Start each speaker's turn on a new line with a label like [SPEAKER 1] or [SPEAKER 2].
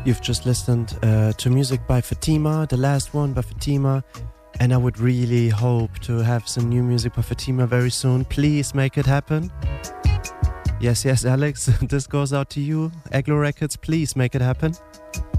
[SPEAKER 1] You've just listened to music by Fatima, the last one by Fatima, and I would really hope to have some new music by Fatima very soon. Please make it happen. Yes, Alex, this goes out to you. Aglo Records, please make it happen.